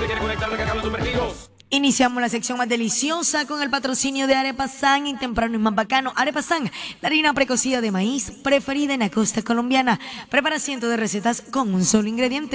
Iniciamos la sección más deliciosa con el patrocinio de Arepa San y temprano y más bacano. Arepa San, la harina precocida de maíz preferida en la costa colombiana. Prepara cientos de recetas con un solo ingrediente.